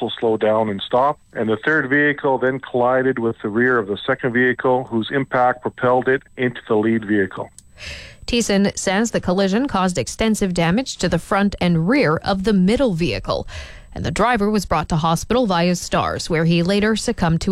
also slowed down and stopped. And the third vehicle then collided with the rear of the second vehicle, whose impact propelled it into the lead vehicle. Thiessen says the collision caused extensive damage to the front and rear of the middle vehicle. And the driver was brought to hospital via Stars, where he later succumbed to